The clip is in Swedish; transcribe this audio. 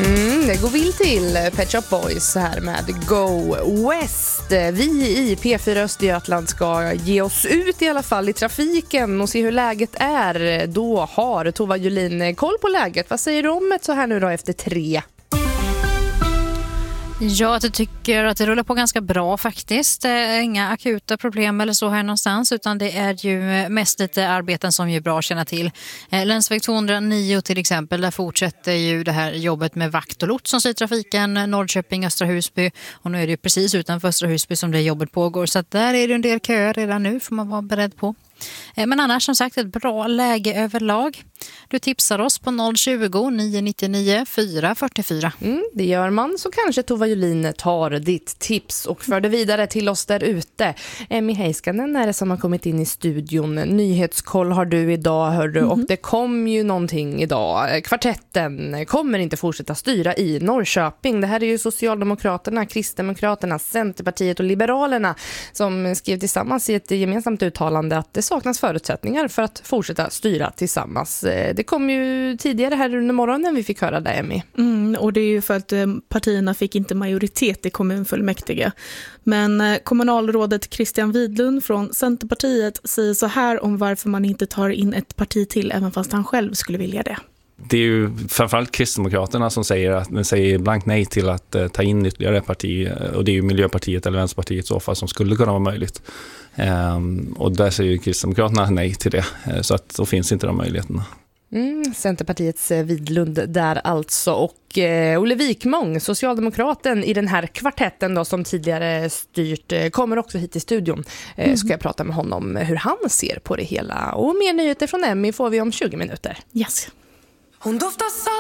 Det går vill till Pet Shop Boys här med Go West. Vi i P4 Östergötland ska ge oss ut i alla fall i trafiken och se hur läget är. Då har Tova Julin koll på läget. Vad säger du om det så här nu då efter 3? Jag tycker att det rullar på ganska bra faktiskt. Inga akuta problem eller så här någonstans, utan det är ju mest lite arbeten som är bra att känna till. Länsväg 209 till exempel, där fortsätter ju det här jobbet med vakt och lots i trafiken, Norrköping, Östra Husby, och nu är det ju precis utanför Östra Husby som det jobbet pågår, så att där är det en del köer redan nu, får man vara beredd på. Men annars som sagt ett bra läge överlag. Du tipsar oss på 020-999 444. Det gör man, så kanske Tova Julin tar ditt tips och för det vidare till oss där ute. Emmy Heiskanen är det som har kommit in i studion. Nyhetskoll har du idag, hörru, och det kom ju någonting idag. Kvartetten kommer inte fortsätta styra i Norrköping. Det här är ju Socialdemokraterna, Kristdemokraterna, Centerpartiet och Liberalerna som skrev tillsammans i ett gemensamt uttalande att det saknas förutsättningar för att fortsätta styra tillsammans. Det kom ju tidigare här under morgonen vi fick höra det, Emmy. Och det är ju för att partierna fick inte majoritet i kommunfullmäktige. Men kommunalrådet Christian Widlund från Centerpartiet säger så här om varför man inte tar in ett parti till även fast han själv skulle vilja det. Det är ju framförallt Kristdemokraterna som säger blankt nej till att ta in ytterligare ett parti, och det är ju Miljöpartiet eller Vänsterpartiet i så fall som skulle kunna vara möjligt. Och där säger ju Kristdemokraterna nej till det, så att då finns inte de möjligheterna. Centerpartiets Widlund där alltså, och Olle Wikmång, socialdemokraten i den här kvartetten då, som tidigare styrt, kommer också hit i studion. Ska jag prata med honom hur han ser på det hela, och mer nyheter från Emmy får vi om 20 minuter. Yes. Hon doftar